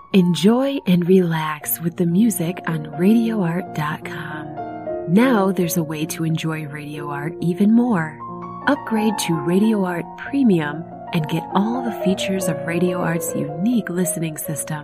Enjoy and relax with the music on RadioArt.com. Now there's a way to enjoy Radio Art even more. Upgrade to Radio Art Premium and get all the features of Radio Art's unique listening system.